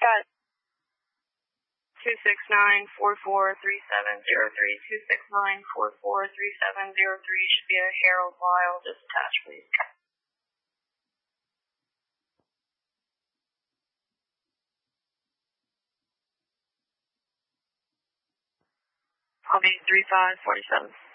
Got it. 269-443703, 269-443703 should be a Harold Lyle. Just attach, please. I'll be 3547.